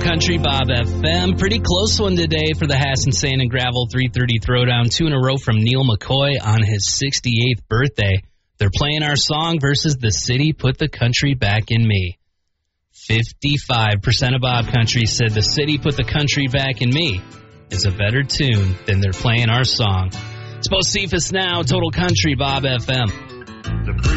Country Bob FM. Pretty close one today for the Hassan Sand and Gravel 330 Throwdown. 2 in a row from Neil McCoy on his 68th birthday. They're playing our song versus The City Put the Country Back in Me. 55% of Bob Country said The City Put the Country Back in Me is a better tune than they're playing our song. It's Bocephus now, Total Country Bob FM.